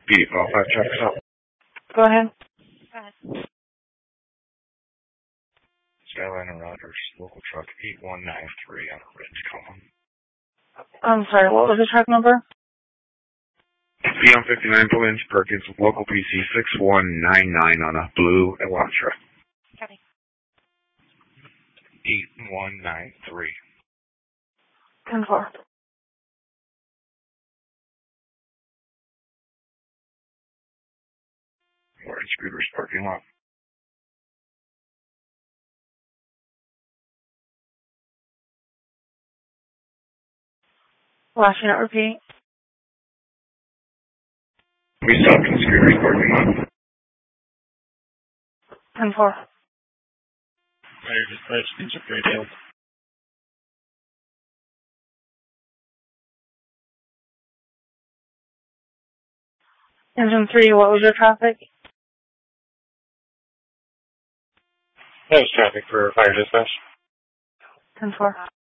all 5 traffic out. Go ahead. Skyliner Rogers, local truck 8193 on a ridge column. I'm sorry, what was the truck number? Beyond 59 Pulins, Perkins, local PC 6199 on a blue Elantra. Okay. 8193. 10-4. We're in Scooter's parking lot. Last unit repeat. We stopped in Scooter's parking lot. 10-4. Fire dispatch, engine radio. Engine 3, what was your traffic? That was traffic for fire dispatch. 10-4.